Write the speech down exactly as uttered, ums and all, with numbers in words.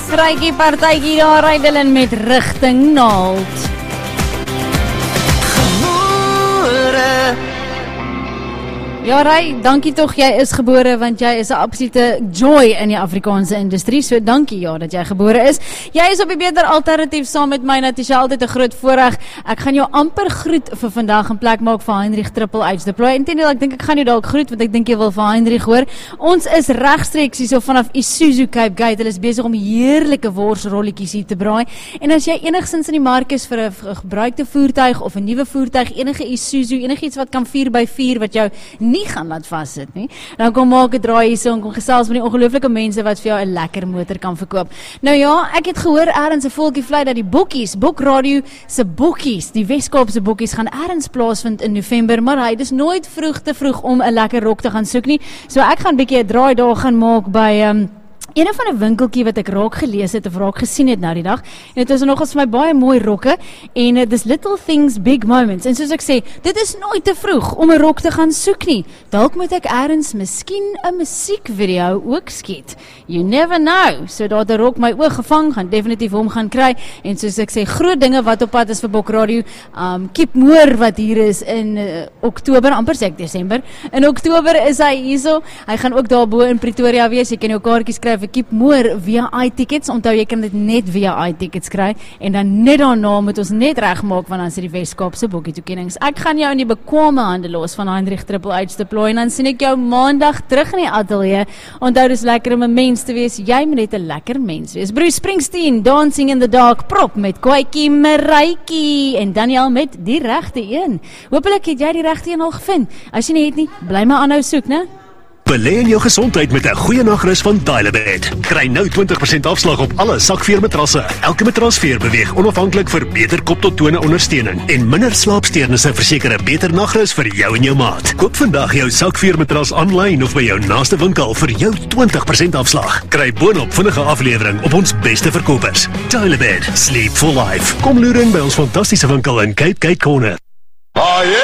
Vrytjie partytjie daar ry Dylan met Rigting Naald. Ja, Ray, dankie tog, jy is gebore, want jy is 'n absolute joy in die Afrikaanse industrie, so dankie ja, dat jy gebore is. Jy is op die Beter Alternatief saam met my, Natasha, altyd 'n groot voorreg. Ek gaan jou amper groet vir vandag in plek maak vir Heinrich Triple H Deploy. Intendeel, ek dink ek gaan jou dalk groet, want ek dink jy wil vir Heinrich hoor. Ons is regstreeks hier so vanaf Isuzu Cape Gate. Hulle is besig om heerlike worsrolletjies hier te braai. En as jy enigsins in die mark is vir 'n gebruikte voertuig of 'n nuwe voertuig, enige Isuzu, enigiets wat kan vier by vier wat jou nie gaan laat vassit nie, dan kom maak 'n draai hier so en kom gesels met die ongelooflike mense wat vir jou 'n lekker motor kan verkoop. Nou ja, ek het gehoor ergens 'n voeltjie vlei dat die bokkies, Bokradio se bokkies, die Weskaapse bokkies gaan ergens plaasvind in November, maar hy dis nooit vroeg te vroeg om 'n lekker rok te gaan soek nie. So ek gaan 'n bietjie 'n draai daar gaan maak by um, een van 'n winkeltjie wat ek raak gelees het of raak gesien het nou die dag. En dit is nogals vir my baie mooi rokke en uh, dis little things big moments. En soos ek sê, dit is nooit te vroeg om 'n rok te gaan soek nie. Dalk moet ek eers miskien 'n musiekvideo ook skiet. You never know. So daar 'n rok my oog gevang, gaan definitief hom gaan kry. En soos ek sê, groot dinge wat op pad is vir Bokradio. Um Keep Moore wat hier is in uh, Oktober, amper sê ek Desember. In Oktober is hy hierso. Hy gaan ook daar bo in Pretoria wees. Jy kan jou kaartjies kry vir Keep Moore via iTickets. Onthou, jy kan dit net via iTickets kry. En dan net daarna moet ons net regmaak, want dan is dit die Weskaapse bokkie toekennings. Ek gaan jou in die bekwame hande los van Heinrich Triple H Deploy en dan sien ek jou maandag terug in die ateljee. Onthou, dis lekker om 'n mens te wees. Jy moet net 'n lekker mens wees. Bruce Springsteen, Dancing in the Dark, prop met Kwaitjie Maritjie en Daniel met die regte een. Hoopelik het jy die regte een al gevind. As jy nie het nie, bly maar aanhou soek, né? Belê in jou gesondheid met 'n goeie nagrus van Dilebed. Kry nou twintig persent afslag op alle sakveermatrasse. Elke matrasveer beweeg onafhanklik vir beter kop tot tone ondersteuning en minder slaapsteurnisse verseker 'n beter nagrus vir jou en jou maat. Koop vandag jou sakveermatras aanlyn of by jou naaste winkel vir jou twintig persent afslag. Kry boonop vinnige aflewering op ons beste verkopers. Dilebed, sleep for life. Kom loer in by ons fantastiese winkel in Cape Gate Corner. Ah, yeah.